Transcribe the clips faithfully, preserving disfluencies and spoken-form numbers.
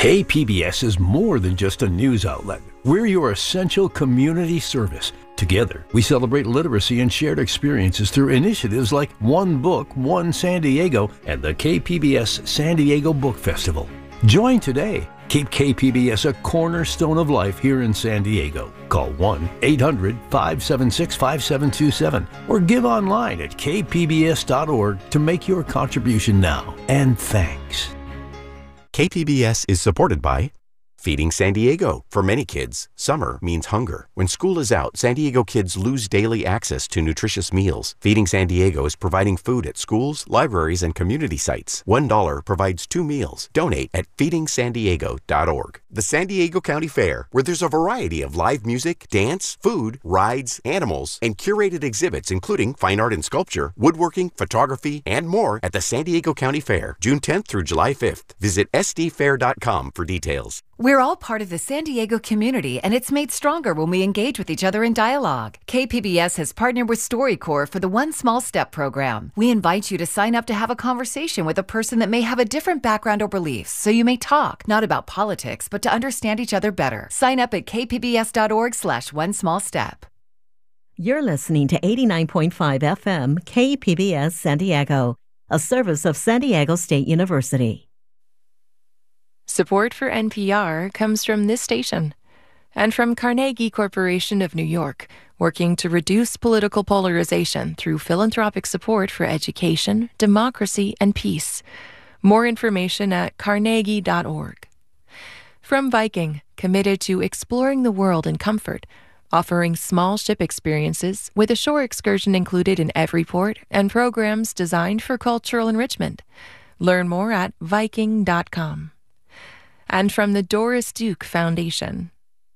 K P B S is more than just a news outlet. We're your essential community service. Together, we celebrate literacy and shared experiences through initiatives like One Book, One San Diego, and the K P B S San Diego Book Festival. Join today. Keep K P B S a cornerstone of life here in San Diego. Call one eight hundred five seven six five seven two seven or give online at k p b s dot org to make your contribution now. And thanks. K P B S is supported by Feeding San Diego. For many kids, summer means hunger. When school is out, San Diego kids lose daily access to nutritious meals. Feeding San Diego is providing food at schools, libraries, and community sites. One dollar provides two meals. Donate at feeding san diego dot org. The San Diego County Fair, where there's a variety of live music, dance, food, rides, animals, and curated exhibits including fine art and sculpture, woodworking, photography, and more at the San Diego County Fair, June tenth through July fifth. Visit s d fair dot com for details. We're all part of the San Diego community, and it's made stronger when we engage with each other in dialogue. K P B S has partnered with StoryCorps for the One Small Step program. We invite you to sign up to have a conversation with a person that may have a different background or beliefs, so you may talk, not about politics, but to understand each other better. Sign up at k p b s dot org slash one small step. You're listening to eighty-nine point five F M K P B S San Diego, a service of San Diego State University. Support for N P R comes from this station and from Carnegie Corporation of New York, working to reduce political polarization through philanthropic support for education, democracy, and peace. More information at carnegie dot org. From Viking, committed to exploring the world in comfort, offering small ship experiences with a shore excursion included in every port and programs designed for cultural enrichment. Learn more at viking dot com. And from the Doris Duke Foundation.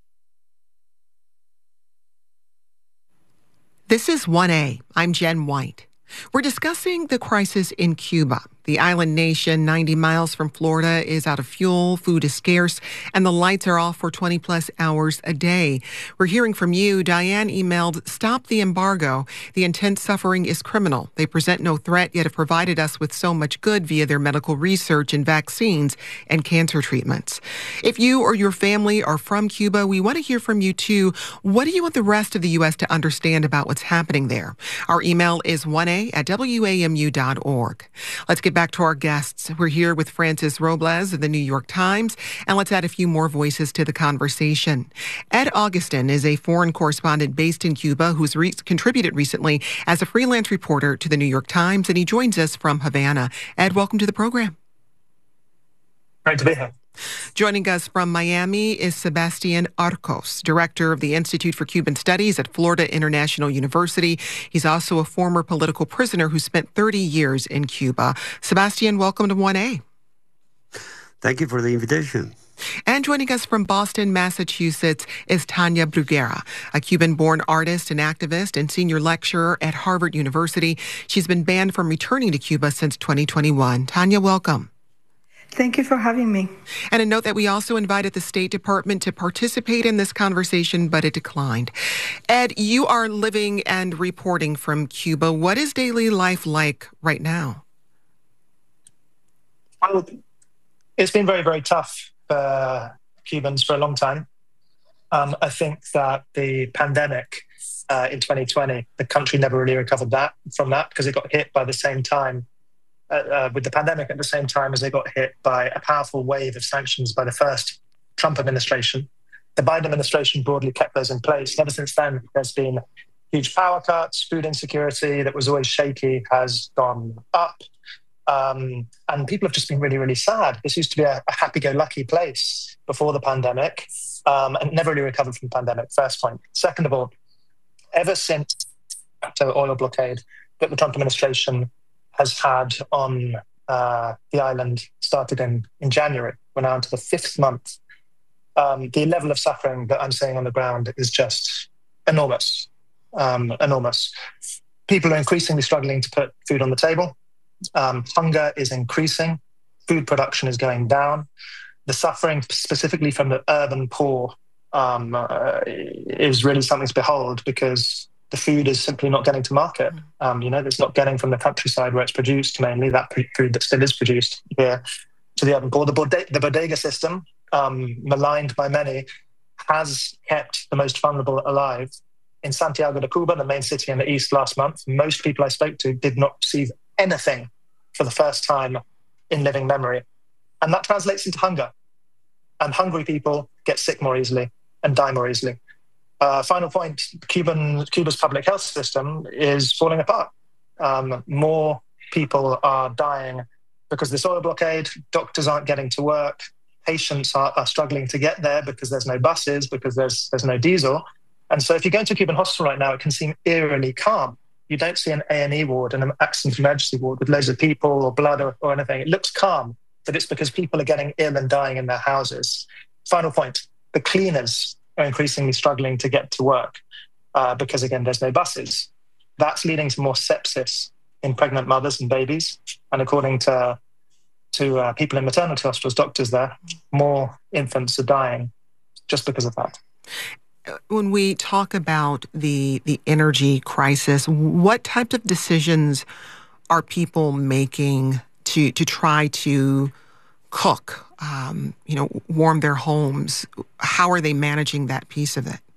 This is one A. I'm Jen White. We're discussing the crisis in Cuba. The island nation, ninety miles from Florida, is out of fuel, food is scarce, and the lights are off for twenty plus hours a day. We're hearing from you. Diane emailed, "Stop the embargo. The intense suffering is criminal. They present no threat, yet have provided us with so much good via their medical research and vaccines and cancer treatments." If you or your family are from Cuba, we want to hear from you too. What do you want the rest of the U S to understand about what's happening there? Our email is one a at w a m u dot org. Let's get back to our guests. We're here with Francis Robles of the New York Times, and let's add a few more voices to the conversation. Ed Augustin is a foreign correspondent based in Cuba who's re- contributed recently as a freelance reporter to the New York Times, and he joins us from Havana. Ed, welcome to the program. Great to be here. Joining us from Miami is Sebastian Arcos, director of the Institute for Cuban Studies at Florida International University. He's also a former political prisoner who spent thirty years in Cuba. Sebastian, welcome to one A. Thank you for the invitation. And joining us from Boston, Massachusetts, is Tania Bruguera, a Cuban-born artist and activist and senior lecturer at Harvard University. She's been banned from returning to Cuba since twenty twenty-one. Tania, welcome. Thank you for having me. And a note that we also invited the State Department to participate in this conversation, but it declined. Ed, you are living and reporting from Cuba. What is daily life like right now? Well, it's been very, very tough for Cubans for a long time. Um, I think that the pandemic uh, in twenty twenty, the country never really recovered that from that because it got hit by the same time Uh, uh, with the pandemic at the same time as they got hit by a powerful wave of sanctions by the first Trump administration. The Biden administration broadly kept those in place. Ever since then, there's been huge power cuts, food insecurity that was always shaky has gone up. Um, and people have just been really, really sad. This used to be a, a happy-go-lucky place before the pandemic um, and never really recovered from the pandemic, first point. Second of all, ever since the oil blockade that the Trump administration has had on uh, the island started in, in January. We're now into the fifth month. Um, the level of suffering that I'm seeing on the ground is just enormous, um, enormous. People are increasingly struggling to put food on the table. Um, hunger is increasing. Food production is going down. The suffering specifically from the urban poor um, uh, is really something to behold because the food is simply not getting to market. Um, you know, it's not getting from the countryside where it's produced, mainly that food that still is produced here to the urban poor. The, bode- the bodega system um, maligned by many, has kept the most vulnerable alive. In Santiago de Cuba, the main city in the east last month, most people I spoke to did not receive anything for the first time in living memory. And that translates into hunger. And hungry people get sick more easily and die more easily. Uh, final point, Cuban, Cuba's public health system is falling apart. Um, more people are dying because of this oil blockade. Doctors aren't getting to work. Patients are, are struggling to get there because there's no buses, because there's there's no diesel. And so if you go into a Cuban hospital right now, it can seem eerily calm. You don't see an A and E ward and an accident emergency ward with loads of people or blood or, or anything. It looks calm, but it's because people are getting ill and dying in their houses. Final point, the cleaners are increasingly struggling to get to work uh, because, again, there's no buses. That's leading to more sepsis in pregnant mothers and babies. And according to, to uh, people in maternity hospitals, doctors there, more infants are dying just because of that. When we talk about the the energy crisis, what types of decisions are people making to to try to cook, um, you know, warm their homes? How are they managing that piece of it?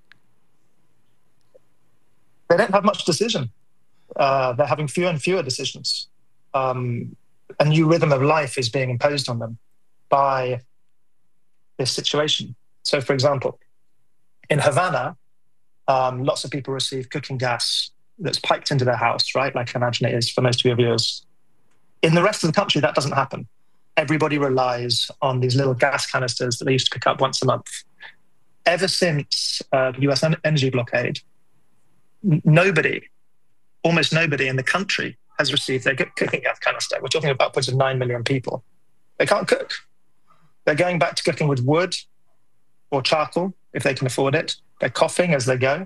They don't have much decision. Uh, they're having fewer and fewer decisions. Um, a new rhythm of life is being imposed on them by this situation. So, for example, in Havana, um, lots of people receive cooking gas that's piped into their house, right? Like I imagine it is for most of your viewers. In the rest of the country, that doesn't happen. Everybody relies on these little gas canisters that they used to pick up once a month. Ever since uh, the U S energy blockade, n- nobody, almost nobody in the country has received their cooking gas canister. We're talking about upwards of nine million people. They can't cook. They're going back to cooking with wood or charcoal, if they can afford it. They're coughing as they go.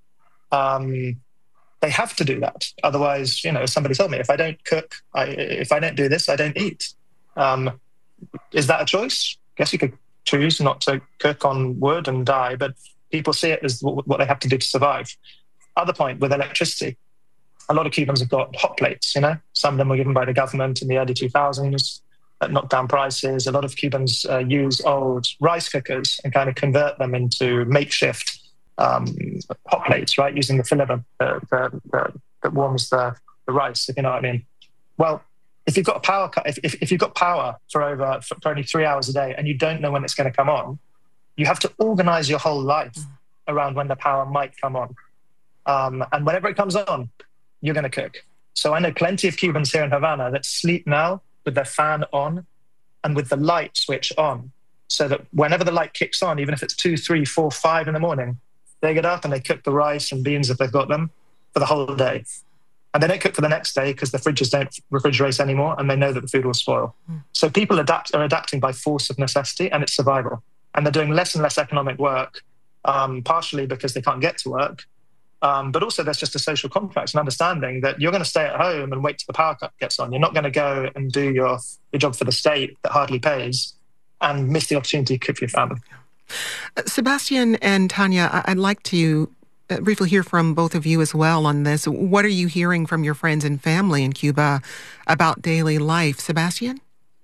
Um, they have to do that. Otherwise, you know, somebody told me, if I don't cook, I, if I don't do this, I don't eat. Um, is that a choice? I guess you could choose not to cook on wood and die, but people see it as what, what they have to do to survive. Other point, with electricity, a lot of Cubans have got hot plates, you know. Some of them were given by the government in the early two thousands. That knocked down prices. A lot of Cubans uh, use old rice cookers and kind of convert them into makeshift um, hot plates, right? Using the filament uh, the, the, that warms the, the rice, if you know what I mean. Well, if you've got a power cut, if, if, if you've got power for over for, for only three hours a day and you don't know when it's going to come on, you have to organize your whole life around when the power might come on. Um, and whenever it comes on, you're going to cook. So I know plenty of Cubans here in Havana that sleep now with their fan on and with the light switch on, so that whenever the light kicks on, even if it's two, three, four, five in the morning, they get up and they cook the rice and beans if they've got them for the whole day. And they don't cook for the next day because the fridges don't refrigerate anymore and they know that the food will spoil. Mm. So people adapt are adapting by force of necessity, and it's survival. And they're doing less and less economic work, um, partially because they can't get to work, Um, but also there's just a social contract and understanding that you're going to stay at home and wait till the power cut gets on. You're not going to go and do your, your job for the state that hardly pays and miss the opportunity to cook for your family. Uh, Sebastian and Tanya, I'd like to uh, briefly hear from both of you as well on this. What are you hearing from your friends and family in Cuba about daily life? Sebastian?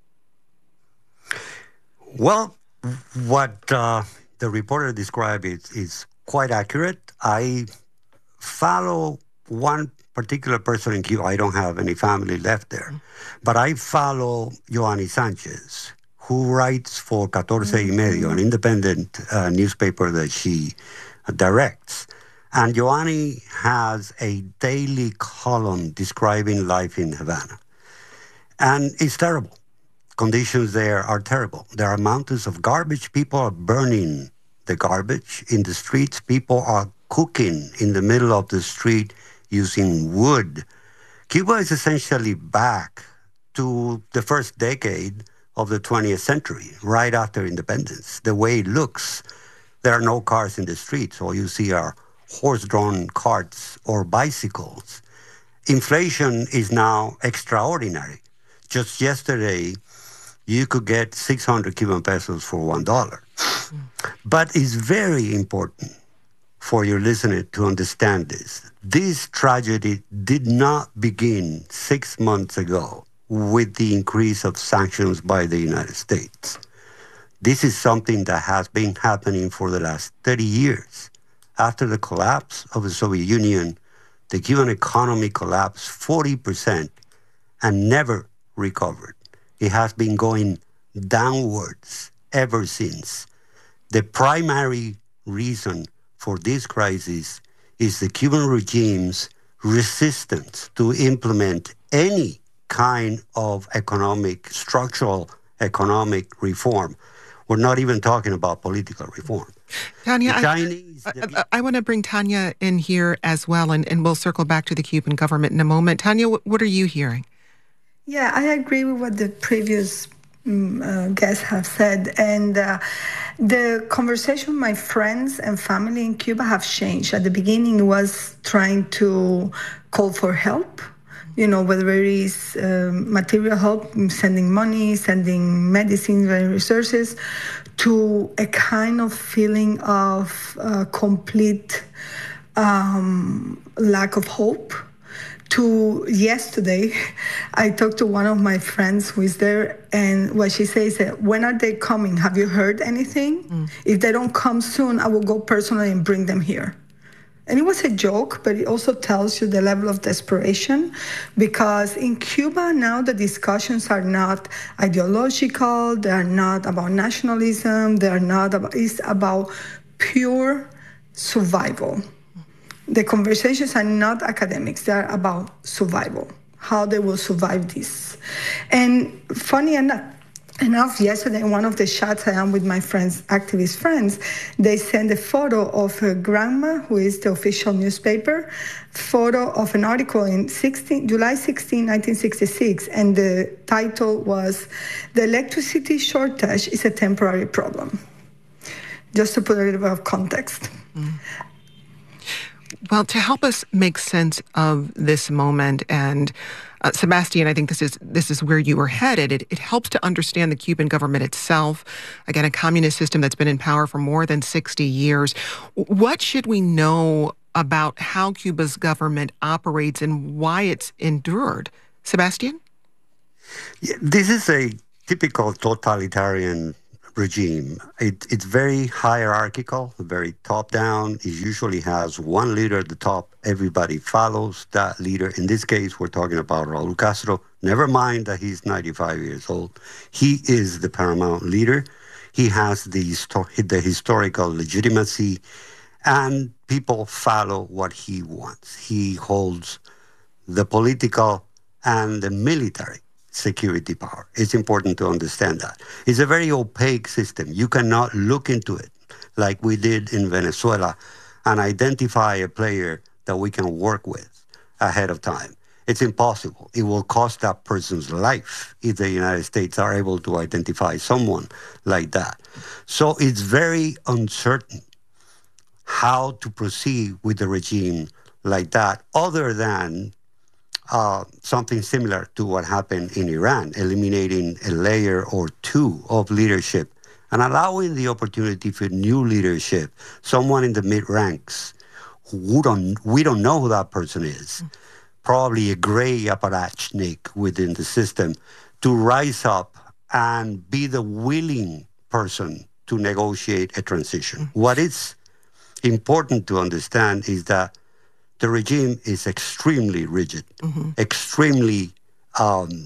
Well, what uh, the reporter described is, is quite accurate. I follow one particular person in Cuba. I don't have any family left there. But I follow Joanny Sanchez, who writes for Catorce y Medio, an independent uh, newspaper that she uh, directs. And Joanny has a daily column describing life in Havana. And it's terrible. Conditions there are terrible. There are mountains of garbage. People are burning the garbage in the streets. People are cooking in the middle of the street using wood. Cuba is essentially back to the first decade of the twentieth century, right after independence. The way it looks, there are no cars in the streets. All you see are horse-drawn carts or bicycles. Inflation is now extraordinary. Just yesterday, you could get six hundred Cuban pesos for one dollar. But it's very important for your listener to understand this. This tragedy did not begin six months ago with the increase of sanctions by the United States. This is something that has been happening for the last thirty years. After the collapse of the Soviet Union, the Cuban economy collapsed forty percent and never recovered. It has been going downwards ever since. The primary reason for this crisis is the Cuban regime's resistance to implement any kind of economic, structural economic reform. We're not even talking about political reform. Tanya, the Chinese, I, the, I, I want to bring Tanya in here as well, and, and we'll circle back to the Cuban government in a moment. Tanya, what, what are you hearing? Yeah, I agree with what the previous um, uh, guests have said. And uh, the conversation with my friends and family in Cuba have changed. At the beginning, it was trying to call for help, you know, whether it is um, material help, sending money, sending medicines and resources, to a kind of feeling of uh, complete um, lack of hope. To yesterday, I talked to one of my friends who is there, and what she says is, when are they coming? Have you heard anything? Mm. If they don't come soon, I will go personally and bring them here. And it was a joke, but it also tells you the level of desperation, because in Cuba now the discussions are not ideological, they are not about nationalism, they are not about, it's about pure survival. The conversations are not academics, they are about survival, how they will survive this. And funny enough, Enough, yesterday, in one of the chats I am with my friends, activist friends, they sent a photo of a grandma, who is the official newspaper, photo of an article in July sixteenth, nineteen sixty-six, and the title was, "The electricity shortage is a temporary problem." Just to put a little bit of context. Mm. Well, to help us make sense of this moment, and uh, Sebastian, I think this is this is where you were headed. It, it helps to understand the Cuban government itself. Again, a communist system that's been in power for more than sixty years. What should we know about how Cuba's government operates and why it's endured? Sebastian? Yeah, this is a typical totalitarian regime. It, it's very hierarchical, very top-down. It usually has one leader at the top. Everybody follows that leader. In this case, we're talking about Raul Castro. Never mind that he's ninety-five years old. He is the paramount leader. He has the, the historical legitimacy, and people follow what he wants. He holds the political and the military security power. It's important to understand that. It's a very opaque system. You cannot look into it like we did in Venezuela and identify a player that we can work with ahead of time. It's impossible. It will cost that person's life if the United States are able to identify someone like that. So it's very uncertain how to proceed with the regime like that, other than Uh, something similar to what happened in Iran, eliminating a layer or two of leadership and allowing the opportunity for new leadership, someone in the mid-ranks who don't, we don't know who that person is, probably a gray apparatchik within the system, to rise up and be the willing person to negotiate a transition. What is important to understand is that the regime is extremely rigid, mm-hmm. extremely um,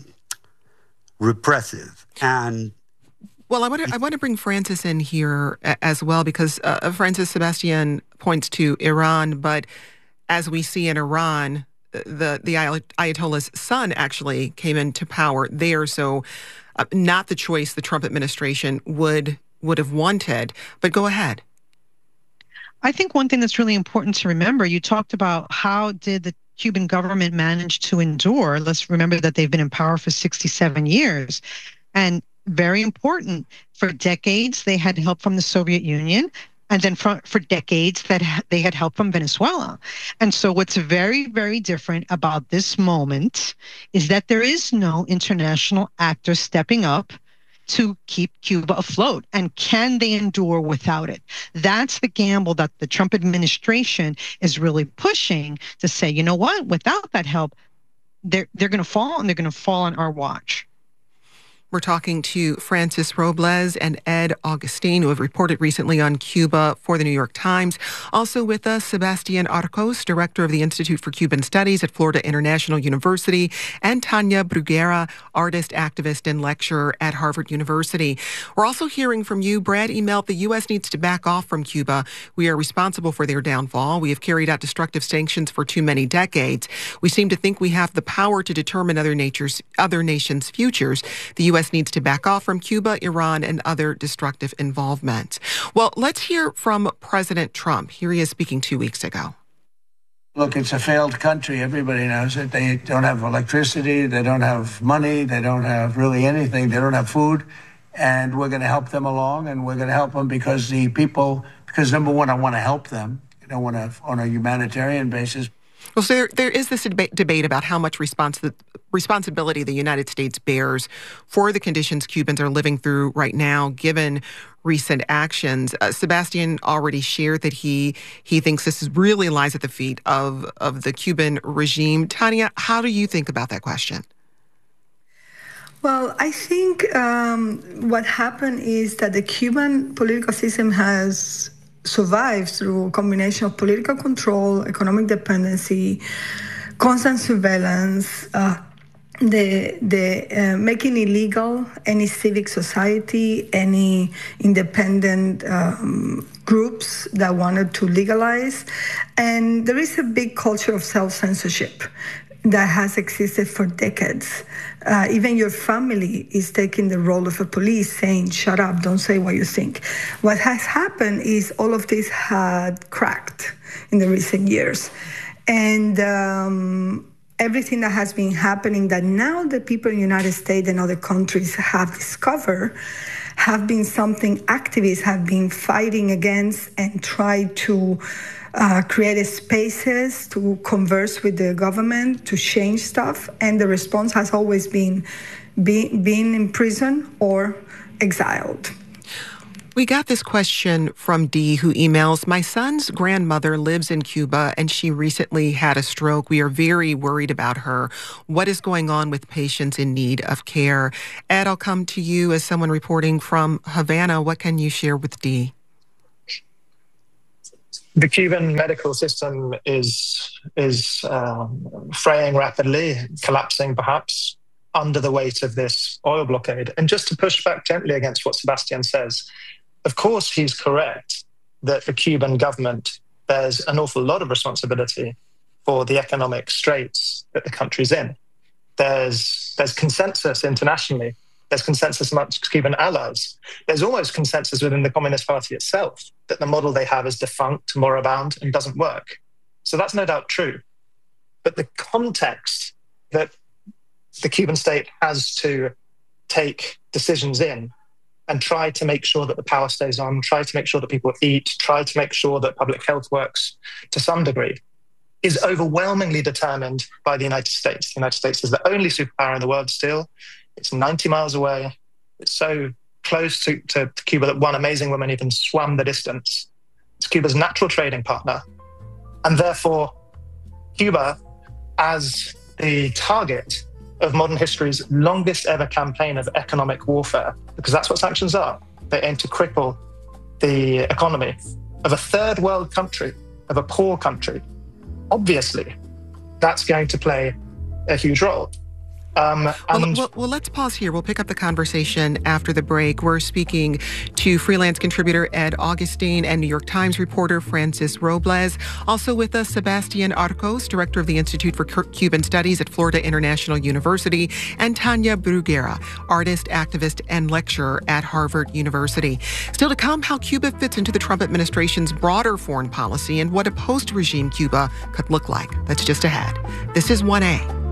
repressive, and well, I want to I want to bring Francis in here as well, because uh, Francis, Sebastian points to Iran, but as we see in Iran, the the Ayatollah's son actually came into power there, so uh, not the choice the Trump administration would would have wanted. But go ahead. I think one thing that's really important to remember, you talked about how did the Cuban government manage to endure. Let's remember that they've been in power for sixty-seven years. And very important, for decades, they had help from the Soviet Union. And then for, for decades, that they had help from Venezuela. And so what's very, very different about this moment is that there is no international actor stepping up to keep Cuba afloat. And can they endure without it? That's the gamble that the Trump administration is really pushing, to say, you know what, without that help, they're they're going to fall, and they're going to fall on our watch. We're talking to Francis Robles and Ed Augustine, who have reported recently on Cuba for the New York Times. Also with us, Sebastian Arcos, director of the Institute for Cuban Studies at Florida International University, and Tania Bruguera, artist, activist, and lecturer at Harvard University. We're also hearing from you. Brad emailed, the U S needs to back off from Cuba. We are responsible for their downfall. We have carried out destructive sanctions for too many decades. We seem to think we have the power to determine other nature's, other nations' futures. The U S needs to back off from Cuba, Iran, and other destructive involvement. Well, let's hear from President Trump. Here he is speaking two weeks ago. Look, it's a failed country. Everybody knows it. They don't have electricity. They don't have money. They don't have really anything. They don't have food. And we're going to help them along, and we're going to help them because the people, because number one, I want to help them. I don't want to, on a humanitarian basis. Well, so there, there is this deba- debate about how much responsi- responsibility the United States bears for the conditions Cubans are living through right now, given recent actions. Uh, Sebastian already shared that he he thinks this is really lies at the feet of, of the Cuban regime. Tania, how do you think about that question? Well, I think um, what happened is that the Cuban political system has survived through a combination of political control, economic dependency, constant surveillance, uh, the the uh, making illegal any civic society, any independent um, groups that wanted to legalize, and there is a big culture of self-censorship that has existed for decades. Uh, even your family is taking the role of a police, saying, shut up, don't say what you think. What has happened is all of this had cracked in the recent years. And um, everything that has been happening that now the people in the United States and other countries have discovered have been something activists have been fighting against and try to Uh, created spaces to converse with the government, to change stuff, and the response has always been be, being in prison or exiled. We got this question from Dee, who emails, my son's grandmother lives in Cuba and she recently had a stroke. We are very worried about her. What is going on with patients in need of care? Ed, I'll come to you as someone reporting from Havana. What can you share with Dee? The Cuban medical system is is um, fraying rapidly, collapsing perhaps under the weight of this oil blockade. And just to push back gently against what Sebastian says, of course he's correct that the Cuban government bears an awful lot of responsibility for the economic straits that the country's in. There's there's consensus internationally. There's consensus amongst Cuban allies. There's almost consensus within the Communist Party itself that the model they have is defunct, moribund, and doesn't work. So that's no doubt true. But the context that the Cuban state has to take decisions in and try to make sure that the power stays on, try to make sure that people eat, try to make sure that public health works to some degree, is overwhelmingly determined by the United States. The United States is the only superpower in the world still. It's ninety miles away. It's so close to, to, to Cuba that one amazing woman even swam the distance. It's Cuba's natural trading partner. And therefore, Cuba, as the target of modern history's longest ever campaign of economic warfare, because that's what sanctions are. They aim to cripple the economy of a third world country, of a poor country. Obviously, that's going to play a huge role. Um, well, well, well, let's pause here. We'll pick up the conversation after the break. We're speaking to freelance contributor Ed Augustine and New York Times reporter Francis Robles. Also with us, Sebastian Arcos, director of the Institute for Cuban Studies at Florida International University, and Tania Bruguera, artist, activist, and lecturer at Harvard University. Still to come, how Cuba fits into the Trump administration's broader foreign policy and what a post-regime Cuba could look like. That's just ahead. This is one A.